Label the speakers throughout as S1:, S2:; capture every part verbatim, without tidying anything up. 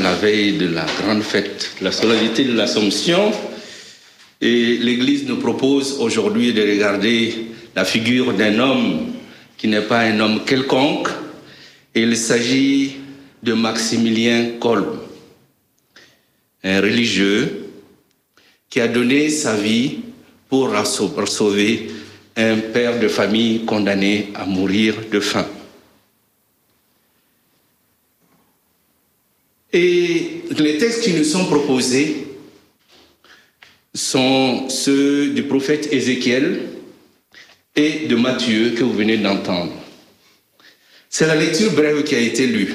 S1: la veille de la grande fête, la solennité de l'Assomption. Et l'Église nous propose aujourd'hui de regarder la figure d'un homme qui n'est pas un homme quelconque. Et il s'agit de Maximilien Kolbe, un religieux qui a donné sa vie pour sauver un père de famille condamné à mourir de faim. Et les textes qui nous sont proposés sont ceux du prophète Ézéchiel et de Matthieu que vous venez d'entendre. C'est la lecture brève qui a été lue.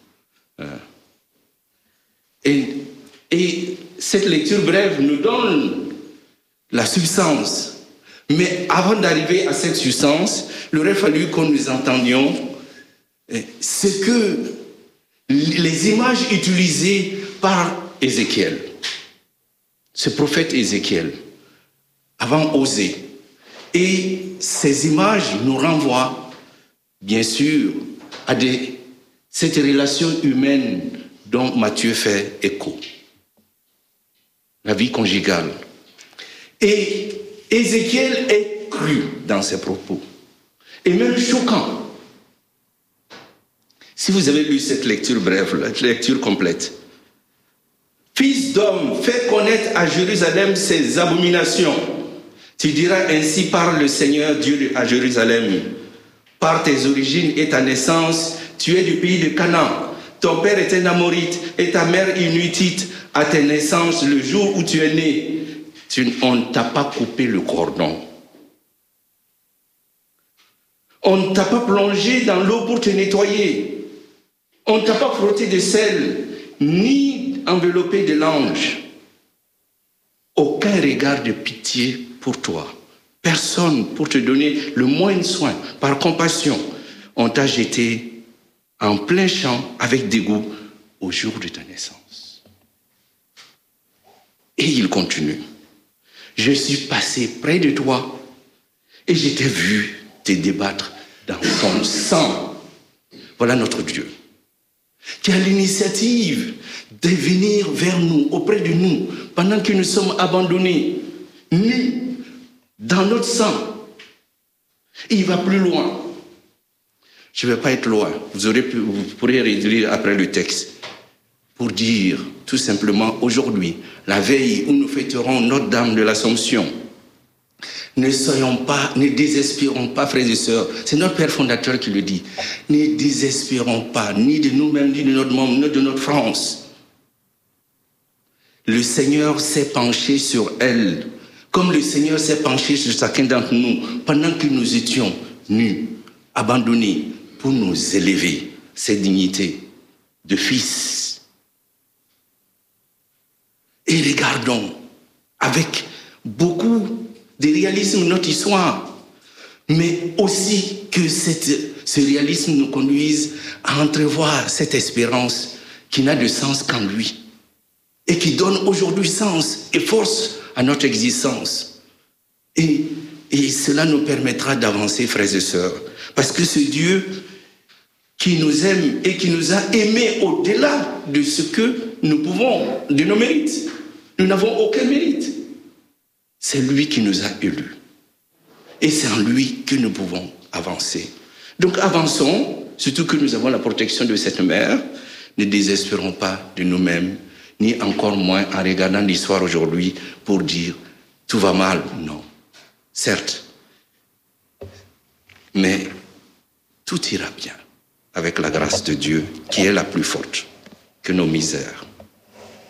S1: Et, et cette lecture brève nous donne la substance. Mais avant d'arriver à cette substance, il aurait fallu que nous entendions ce que les images utilisées par Ézéchiel, ce prophète Ézéchiel, avant Osée. Et ces images nous renvoient, bien sûr, à des, cette relation humaine dont Matthieu fait écho. La vie conjugale. Et Ézéchiel est cru dans ses propos, et même choquant. Si vous avez lu cette lecture brève, la lecture complète. Fils d'homme, fais connaître à Jérusalem ses abominations. Tu diras ainsi parle le Seigneur Dieu à Jérusalem. Par tes origines et ta naissance, tu es du pays de Canaan. Ton père est un Amorite et ta mère une Hittite. À tes naissances, le jour où tu es né, tu, on ne t'a pas coupé le cordon. On ne t'a pas plongé dans l'eau pour te nettoyer. On ne t'a pas frotté de sel, ni enveloppé de l'ange. Aucun regard de pitié pour toi. Personne pour te donner le moindre soin. Par compassion, on t'a jeté en plein champ avec dégoût au jour de ta naissance. Et il continue. Je suis passé près de toi et je t'ai vu te débattre dans ton sang. Voilà notre Dieu, qui a l'initiative de venir vers nous, auprès de nous, pendant que nous sommes abandonnés, nus, dans notre sang. Et il va plus loin. Je ne vais pas être loin. Vous, aurez pu, vous pourrez réduire après le texte pour dire tout simplement aujourd'hui, la veille où nous fêterons Notre-Dame de l'Assomption, ne soyons pas, ne désespérons pas, frères et sœurs. C'est notre Père fondateur qui le dit. Ne désespérons pas, ni de nous-mêmes, ni de notre monde, ni de notre France. Le Seigneur s'est penché sur elle, comme le Seigneur s'est penché sur chacun d'entre nous, pendant que nous étions nus, abandonnés, pour nous élever, cette dignité de fils. Et regardons avec beaucoup de réalisme notre histoire, mais aussi que cette, ce réalisme nous conduise à entrevoir cette espérance qui n'a de sens qu'en lui et qui donne aujourd'hui sens et force à notre existence. Et, et cela nous permettra d'avancer, frères et sœurs, parce que ce Dieu qui nous aime et qui nous a aimés au-delà de ce que nous pouvons, de nos mérites. Nous n'avons aucun mérite. C'est lui qui nous a élus. Et c'est en lui que nous pouvons avancer. Donc avançons, surtout que nous avons la protection de cette mère. Ne désespérons pas de nous-mêmes, ni encore moins en regardant l'histoire aujourd'hui pour dire tout va mal. Non, certes. Mais tout ira bien avec la grâce de Dieu qui est la plus forte que nos misères.